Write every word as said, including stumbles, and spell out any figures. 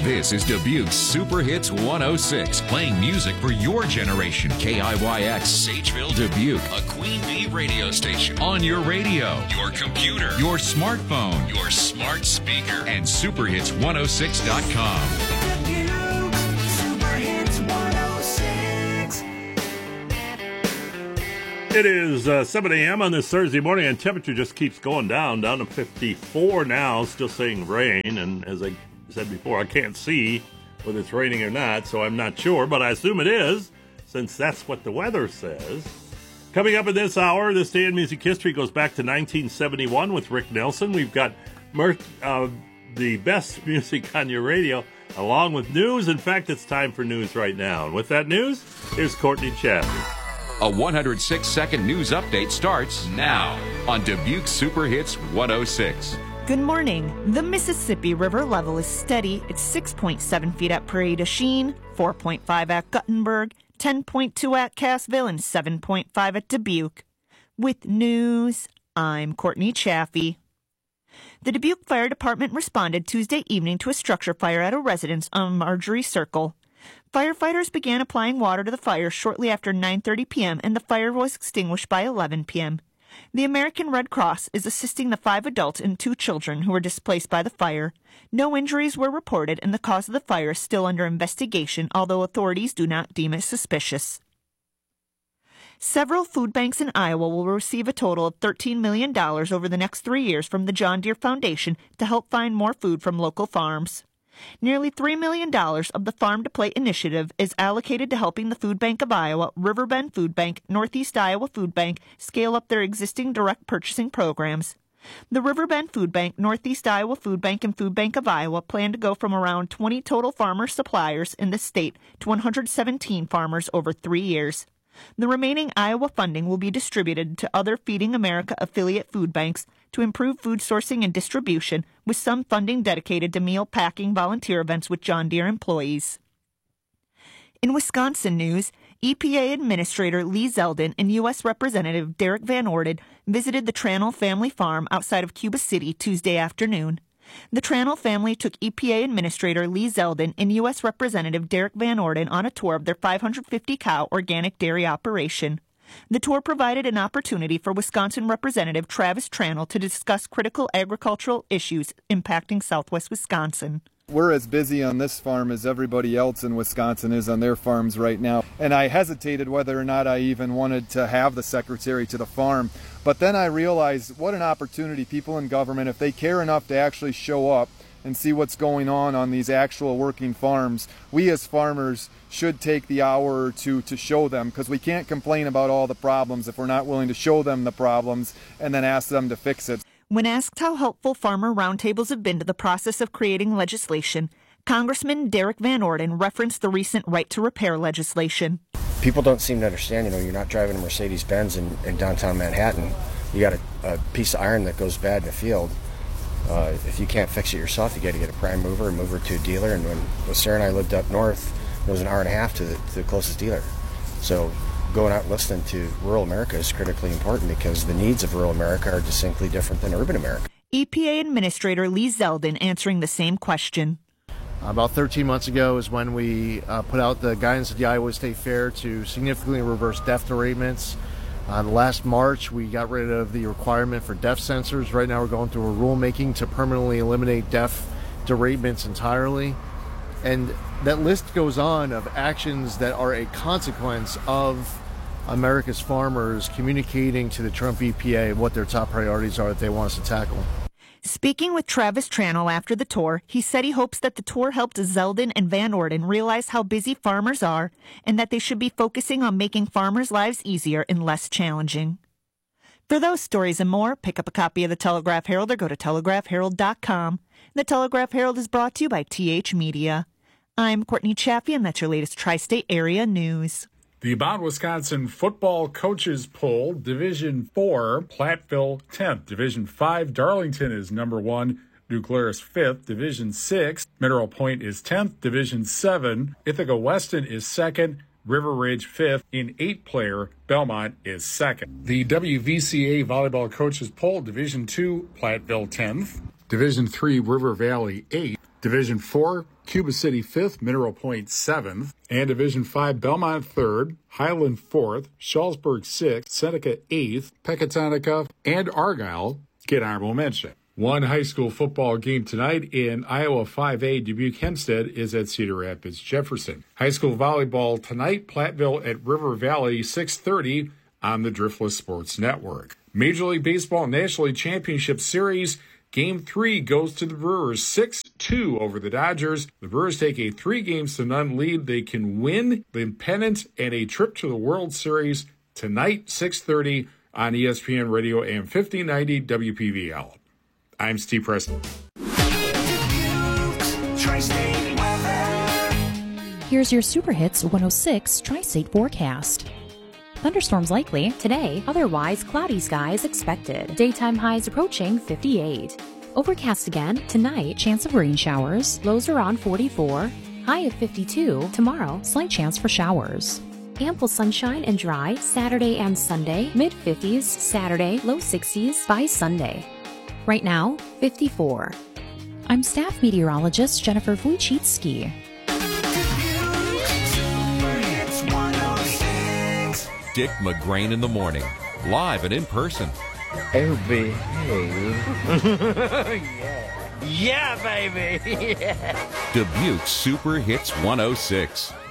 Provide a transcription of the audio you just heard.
This is Dubuque's Super Hits one oh six, playing music for your generation. K I Y X, Sageville, Dubuque, a Queen Bee radio station. On your radio, your computer, your smartphone, your smart speaker, and super hits one oh six dot com. Dubuque, Super Hits one oh six. It is uh, seven a.m. on this Thursday morning, and temperature just keeps going down, down to fifty-four now, still saying rain. And as I said before, I can't see whether it's raining or not, so I'm not sure, but I assume it is, since that's what the weather says. Coming up in this hour, this day in music history goes back to nineteen seventy-one with Rick Nelson. We've got Mer- uh, the best music on your radio, along with news. In fact, it's time for news right now. And with that news, here's Courtney Chaffee. A one hundred six second news update starts now on Dubuque Super Hits one oh six. Good morning. The Mississippi River level is steady at six point seven feet at Prairie du Chien, four point five at Guttenberg, ten point two at Cassville, and seven point five at Dubuque. With news, I'm Courtney Chaffee. The Dubuque Fire Department responded Tuesday evening to a structure fire at a residence on Marjorie Circle. Firefighters began applying water to the fire shortly after nine thirty p.m. and the fire was extinguished by eleven p.m. The American Red Cross is assisting the five adults and two children who were displaced by the fire. No injuries were reported and the cause of the fire is still under investigation, although authorities do not deem it suspicious. Several food banks in Iowa will receive a total of thirteen million dollars over the next three years from the John Deere Foundation to help find more food from local farms. Nearly three million dollars of the Farm to Plate initiative is allocated to helping the Food Bank of Iowa, Riverbend Food Bank, Northeast Iowa Food Bank scale up their existing direct purchasing programs. The Riverbend Food Bank, Northeast Iowa Food Bank, and Food Bank of Iowa plan to go from around twenty total farmer suppliers in the state to one hundred seventeen farmers over three years. The remaining Iowa funding will be distributed to other Feeding America affiliate food banks to improve food sourcing and distribution, with some funding dedicated to meal packing volunteer events with John Deere employees. In Wisconsin news, E P A Administrator Lee Zeldin and U S Representative Derek Van Orden visited the Tranel family farm outside of Cuba City Tuesday afternoon. The Tranel family took E P A Administrator Lee Zeldin and U S Representative Derek Van Orden on a tour of their five hundred fifty cow organic dairy operation. The tour provided an opportunity for Wisconsin Representative Travis Tranel to discuss critical agricultural issues impacting southwest Wisconsin. We're as busy on this farm as everybody else in Wisconsin is on their farms right now. And I hesitated whether or not I even wanted to have the secretary to the farm. But then I realized what an opportunity people in government, if they care enough to actually show up and see what's going on on these actual working farms, we as farmers should take the hour or two to show them, because we can't complain about all the problems if we're not willing to show them the problems and then ask them to fix it. When asked how helpful farmer roundtables have been to the process of creating legislation, Congressman Derek Van Orden referenced the recent right to repair legislation. People don't seem to understand, you know, you're not driving a Mercedes-Benz in, in downtown Manhattan. You got a, a piece of iron that goes bad in the field. Uh, if you can't fix it yourself, you got to get a prime mover and move her to a dealer. And when, when Sarah and I lived up north, it was an hour and a half to the, to the closest dealer. So going out and listening to rural America is critically important, because the needs of rural America are distinctly different than urban America. E P A Administrator Lee Zeldin answering the same question. About thirteen months ago is when we uh, put out the guidance of the Iowa State Fair to significantly reverse death deratements. Uh, last March, we got rid of the requirement for death sensors. Right now, we're going through a rulemaking to permanently eliminate death deratements entirely. And that list goes on of actions that are a consequence of America's farmers communicating to the Trump E P A what their top priorities are that they want us to tackle. Speaking with Travis Tranel after the tour, he said he hopes that the tour helped Zeldin and Van Orden realize how busy farmers are and that they should be focusing on making farmers' lives easier and less challenging. For those stories and more, pick up a copy of the Telegraph Herald or go to telegraph herald dot com. The Telegraph Herald is brought to you by T H Media. I'm Courtney Chaffee, and that's your latest Tri-State Area news. The About Wisconsin football coaches poll, Division four, Platteville tenth. Division five, Darlington is number one. New Glarus fifth. Division six, Mineral Point is tenth. Division seven, Ithaca Weston is second. River Ridge fifth. In eight-player, Belmont is second. The W V C A volleyball coaches poll, Division two, Platteville tenth. Division three, River Valley eighth. Division four, Cuba City fifth, Mineral Point seventh, and Division five, Belmont third, Highland fourth, Shullsburg sixth, Seneca eighth, Pecatonica, and Argyle get honorable mention. One high school football game tonight in Iowa five A, Dubuque Hempstead is at Cedar Rapids Jefferson. High school volleyball tonight, Platteville at River Valley, six thirty on the Driftless Sports Network. Major League Baseball National League Championship Series, Game three goes to the Brewers, six two over the Dodgers. The Brewers take a three games to none lead. They can win the pennant and a trip to the World Series tonight, six thirty on E S P N Radio A M fifteen ninety W P V L. I'm Steve Preston. Here's your Super Hits one oh six Tri-State forecast. Thunderstorms likely today, otherwise cloudy skies expected. Daytime highs approaching fifty-eight. Overcast again tonight, chance of rain showers. Lows around forty-four, high of fifty-two. Tomorrow, slight chance for showers. Ample sunshine and dry Saturday and Sunday. Mid fifties Saturday, low sixties by Sunday. Right now, fifty-four. I'm staff meteorologist Jennifer Wojcicki. Dick McGrain in the morning, live and in person. Oh, behave. yeah. Yeah, baby. Yeah. Dubuque Super Hits one oh six.